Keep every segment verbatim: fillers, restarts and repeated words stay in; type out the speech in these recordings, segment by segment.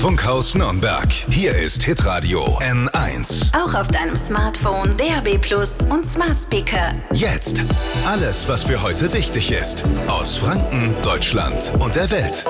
Funkhaus Nürnberg. Hier ist Hitradio N eins. Auch auf deinem Smartphone, D A B plus und Smart Speaker. Jetzt alles, was für heute wichtig ist. Aus Franken, Deutschland und der Welt.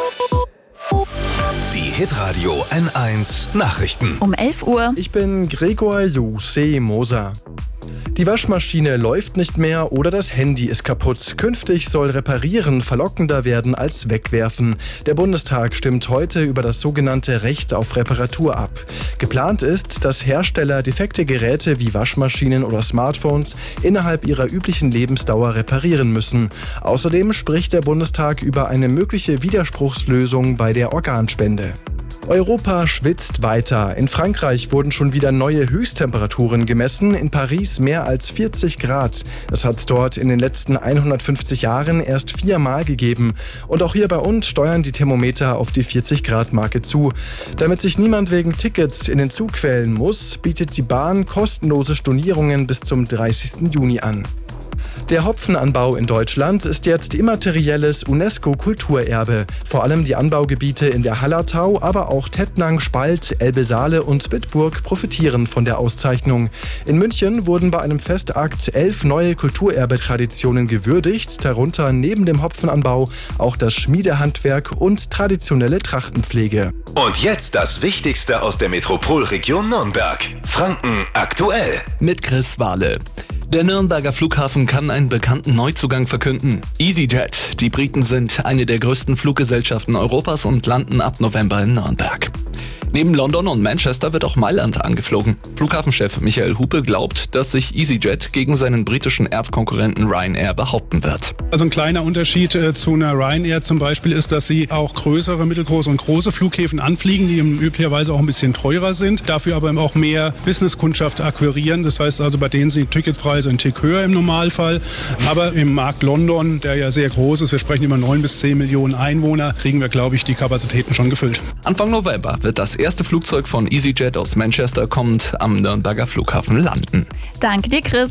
Die Hitradio N eins Nachrichten. Um elf Uhr. Ich bin Gregor Jose Moser. Die Waschmaschine läuft nicht mehr oder das Handy ist kaputt. Künftig soll Reparieren verlockender werden als Wegwerfen. Der Bundestag stimmt heute über das sogenannte Recht auf Reparatur ab. Geplant ist, dass Hersteller defekte Geräte wie Waschmaschinen oder Smartphones innerhalb ihrer üblichen Lebensdauer reparieren müssen. Außerdem spricht der Bundestag über eine mögliche Widerspruchslösung bei der Organspende. Europa schwitzt weiter. In Frankreich wurden schon wieder neue Höchsttemperaturen gemessen, in Paris mehr als vierzig Grad. Das hat es dort in den letzten hundertfünfzig Jahren erst viermal gegeben. Und auch hier bei uns steuern die Thermometer auf die vierzig Grad Marke zu. Damit sich niemand wegen Tickets in den Zug quälen muss, bietet die Bahn kostenlose Stornierungen bis zum dreißigsten Juni an. Der Hopfenanbau in Deutschland ist jetzt immaterielles UNESCO-Kulturerbe. Vor allem die Anbaugebiete in der Hallertau, aber auch Tettnang, Spalt, Elbe-Saale und Bitburg profitieren von der Auszeichnung. In München wurden bei einem Festakt elf neue Kulturerbe-Traditionen gewürdigt, darunter neben dem Hopfenanbau auch das Schmiedehandwerk und traditionelle Trachtenpflege. Und jetzt das Wichtigste aus der Metropolregion Nürnberg. Franken aktuell. Mit Chris Wahle. Der Nürnberger Flughafen kann einen bekannten Neuzugang verkünden. EasyJet. Die Briten sind eine der größten Fluggesellschaften Europas und landen ab November in Nürnberg. Neben London und Manchester wird auch Mailand angeflogen. Flughafenchef Michael Hupe glaubt, dass sich EasyJet gegen seinen britischen Erzkonkurrenten Ryanair behaupten wird. Also ein kleiner Unterschied äh, zu einer Ryanair zum Beispiel ist, dass sie auch größere, mittelgroße und große Flughäfen anfliegen, die üblicherweise auch ein bisschen teurer sind, dafür aber auch mehr Businesskundschaft akquirieren. Das heißt also, bei denen sind die Ticketpreise ein Tick höher im Normalfall. Aber im Markt London, der ja sehr groß ist, wir sprechen über neun bis zehn Millionen Einwohner, kriegen wir, glaube ich, die Kapazitäten schon gefüllt. Anfang November wird das erste Flugzeug von EasyJet aus Manchester kommend am Nürnberger Flughafen landen. Danke dir, Chris.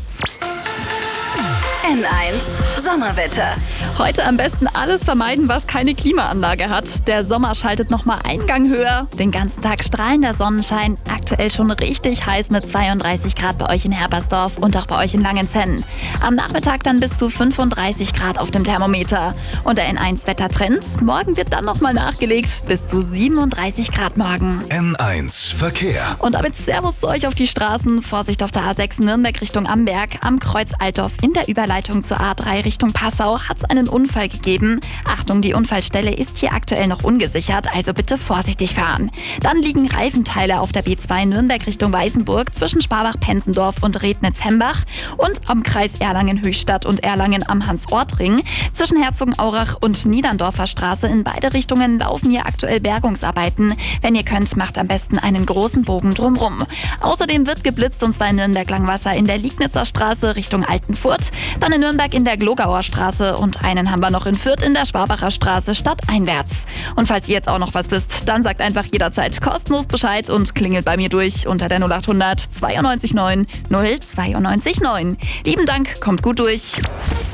N eins Sommerwetter. Heute am besten alles vermeiden, was keine Klimaanlage hat. Der Sommer schaltet nochmal einen Gang höher. Den ganzen Tag strahlender Sonnenschein. Aktuell schon richtig heiß mit zweiunddreißig Grad bei euch in Herbersdorf und auch bei euch in Langenzenn. Am Nachmittag dann bis zu fünfunddreißig Grad auf dem Thermometer. Und der N eins Wettertrend. Morgen wird dann nochmal nachgelegt. Bis zu siebenunddreißig Grad morgen. N eins Verkehr. Und damit Servus zu euch auf die Straßen. Vorsicht auf der A sechs Nürnberg Richtung Amberg. Am Kreuz Altdorf in der Überleitung zur A drei Richtung Passau hat es einen Unfall gegeben. Achtung, die Unfallstelle ist hier aktuell noch ungesichert, also bitte vorsichtig fahren. Dann liegen Reifenteile auf der B zwei Nürnberg Richtung Weißenburg zwischen Sparbach-Penzendorf und Rednitz-Hembach und am Kreis Erlangen-Höchstadt und Erlangen am Hans-Ort-Ring. Zwischen Herzogenaurach und Niederndorfer Straße in beide Richtungen laufen hier aktuell Bergungsarbeiten. Wenn ihr könnt, macht am besten einen großen Bogen drumrum. Außerdem wird geblitzt und zwar in Nürnberg-Langwasser in der Liegnitzer Straße Richtung Altenfurt, dann in Nürnberg in der Glogauer Straße und einen haben wir noch in Fürth in der Schwabacher Straße stadteinwärts. Und falls ihr jetzt auch noch was wisst, dann sagt einfach jederzeit kostenlos Bescheid und klingelt bei mir durch unter der null acht hundert zweiundneunzig neun null zweiundneunzig neun. Lieben Dank, kommt gut durch.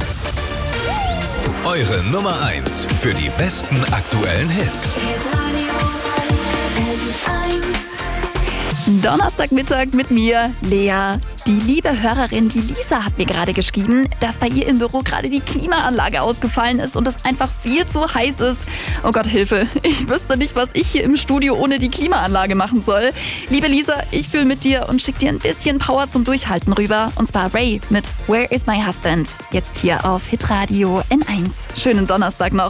Eure Nummer eins für die besten aktuellen Hits. Donnerstagmittag mit mir, Lea. Die liebe Hörerin, die Lisa, hat mir gerade geschrieben, dass bei ihr im Büro gerade die Klimaanlage ausgefallen ist und es einfach viel zu heiß ist. Oh Gott, Hilfe. Ich wüsste nicht, was ich hier im Studio ohne die Klimaanlage machen soll. Liebe Lisa, ich fühle mit dir und schick dir ein bisschen Power zum Durchhalten rüber. Und zwar Ray mit Where is my husband? Jetzt hier auf Hitradio N eins. Schönen Donnerstag noch.